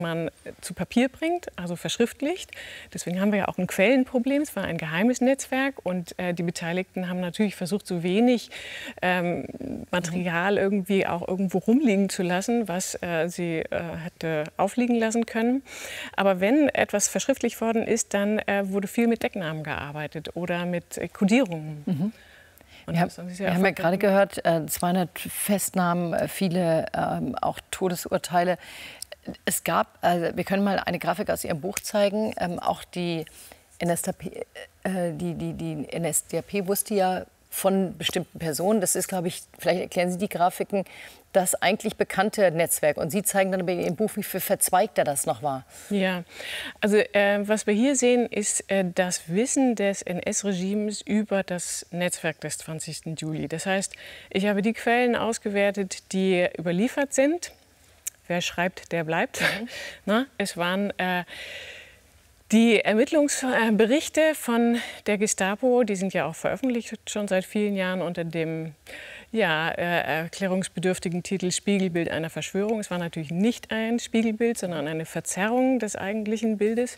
man zu Papier bringt, also verschriftlicht. Deswegen haben wir ja auch ein Quellenproblem. Es war ein geheimes Netzwerk und die Beteiligten haben natürlich versucht, so wenig Material irgendwie auch irgendwo rumliegen zu lassen, was sie hätte aufliegen lassen können. Aber wenn etwas verschriftlicht worden ist, dann wurde viel mit Decknamen gearbeitet oder mit Kodierungen. Wir haben ja gerade gehört, 200 Festnahmen, viele auch Todesurteile. Es gab, also wir können mal eine Grafik aus Ihrem Buch zeigen, auch die NSDAP, die NSDAP wusste ja von bestimmten Personen, das ist, glaube ich, vielleicht erklären Sie die Grafiken, das eigentlich bekannte Netzwerk. Und Sie zeigen dann in Ihrem Buch, wie viel verzweigter das noch war. Ja, also was wir hier sehen, ist das Wissen des NS-Regimes über das Netzwerk des 20. Juli. Das heißt, ich habe die Quellen ausgewertet, die überliefert sind. Wer schreibt, der bleibt. Na, es waren die Ermittlungsberichte von der Gestapo, die sind ja auch veröffentlicht schon seit vielen Jahren unter dem erklärungsbedürftigen Titel Spiegelbild einer Verschwörung. Es war natürlich nicht ein Spiegelbild, sondern eine Verzerrung des eigentlichen Bildes.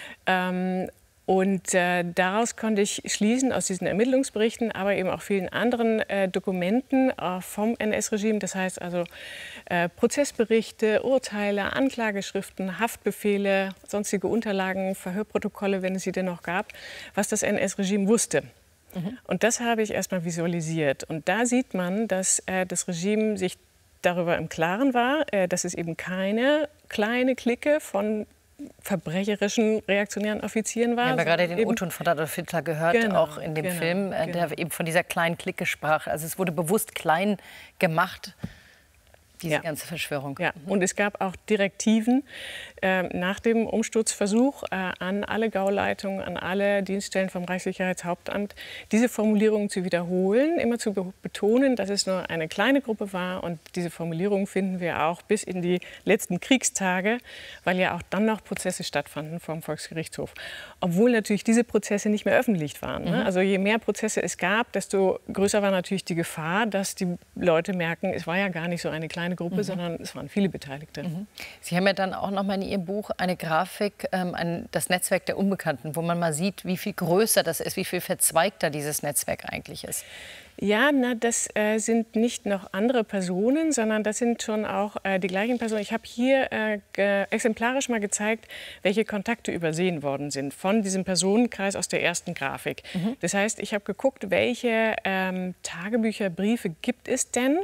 Daraus konnte ich schließen, aus diesen Ermittlungsberichten, aber eben auch vielen anderen Dokumenten vom NS-Regime, das heißt also Prozessberichte, Urteile, Anklageschriften, Haftbefehle, sonstige Unterlagen, Verhörprotokolle, wenn es sie denn noch gab, was das NS-Regime wusste. Und das habe ich erstmal visualisiert. Und da sieht man, dass das Regime sich darüber im Klaren war, dass es eben keine kleine Clique von verbrecherischen reaktionären Offizieren war. Wir haben ja gerade den O-Ton von Adolf Hitler gehört, auch in dem Film, der eben von dieser kleinen Clique sprach. Also es wurde bewusst klein gemacht, diese ganze Verschwörung. Ja. Und es gab auch Direktiven nach dem Umsturzversuch an alle Gauleitungen, an alle Dienststellen vom Reichssicherheitshauptamt, diese Formulierung zu wiederholen, immer zu betonen, dass es nur eine kleine Gruppe war. Und diese Formulierung finden wir auch bis in die letzten Kriegstage, weil ja auch dann noch Prozesse stattfanden vor dem Volksgerichtshof. Obwohl natürlich diese Prozesse nicht mehr öffentlich waren. Ne? Also je mehr Prozesse es gab, desto größer war natürlich die Gefahr, dass die Leute merken, es war ja gar nicht so eine kleine Gruppe, sondern es waren viele Beteiligte. Sie haben ja dann auch noch mal in Ihrem Buch eine Grafik, das Netzwerk der Unbekannten, wo man mal sieht, wie viel größer das ist, wie viel verzweigter dieses Netzwerk eigentlich ist. Ja, das sind nicht noch andere Personen, sondern das sind schon auch die gleichen Personen. Ich habe hier exemplarisch mal gezeigt, welche Kontakte übersehen worden sind von diesem Personenkreis aus der ersten Grafik. Das heißt, ich habe geguckt, welche Tagebücher, Briefe gibt es denn,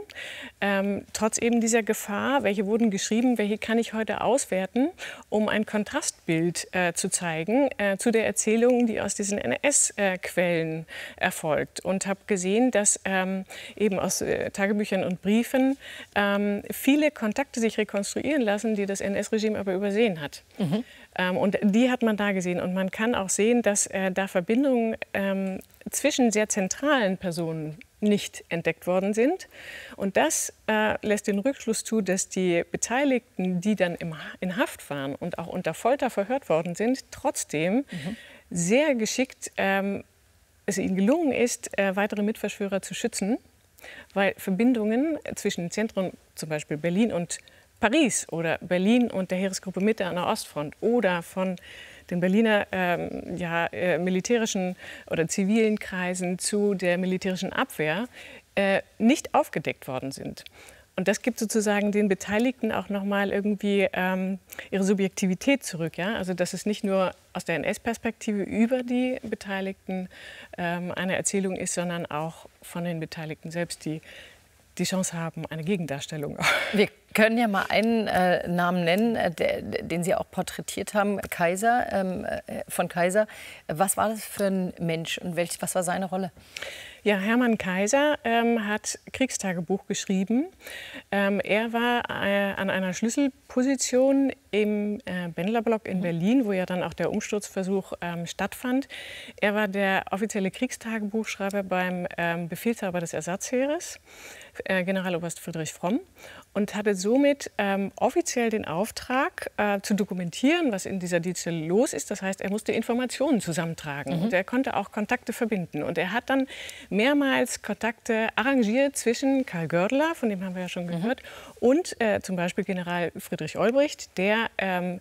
trotz eben dieser Gefahr, welche wurden geschrieben, welche kann ich heute auswerten, um ein Kontrastbild zu zeigen zu der Erzählung, die aus diesen NS-Quellen erfolgt. Und habe gesehen, dass eben aus Tagebüchern und Briefen viele Kontakte sich rekonstruieren lassen, die das NS-Regime aber übersehen hat. Und die hat man da gesehen. Und man kann auch sehen, dass da Verbindungen zwischen sehr zentralen Personen nicht entdeckt worden sind. Und das lässt den Rückschluss zu, dass die Beteiligten, die dann in Haft waren und auch unter Folter verhört worden sind, trotzdem sehr geschickt es ihnen gelungen ist, weitere Mitverschwörer zu schützen, weil Verbindungen zwischen den Zentren, zum Beispiel Berlin und Paris oder Berlin und der Heeresgruppe Mitte an der Ostfront oder von den Berliner militärischen oder zivilen Kreisen zu der militärischen Abwehr nicht aufgedeckt worden sind. Und das gibt sozusagen den Beteiligten auch noch mal irgendwie ihre Subjektivität zurück. Ja? Also dass es nicht nur aus der NS-Perspektive über die Beteiligten eine Erzählung ist, sondern auch von den Beteiligten selbst, die die Chance haben, eine Gegendarstellung. Wir können ja mal einen Namen nennen, den Sie auch porträtiert haben, Kaiser, von Kaiser. Was war das für ein Mensch und was war seine Rolle? Ja, Hermann Kaiser hat Kriegstagebuch geschrieben. Er war an einer Schlüsselposition im Bendlerblock in Berlin, wo ja dann auch der Umsturzversuch stattfand. Er war der offizielle Kriegstagebuchschreiber beim Befehlshaber des Ersatzheeres, Generaloberst Friedrich Fromm, und hatte somit offiziell den Auftrag, zu dokumentieren, was in dieser Dienststelle los ist. Das heißt, er musste Informationen zusammentragen und er konnte auch Kontakte verbinden. Und er hat dann mehrmals Kontakte arrangiert zwischen Karl Gördeler, von dem haben wir ja schon gehört, und zum Beispiel General Friedrich Olbricht, der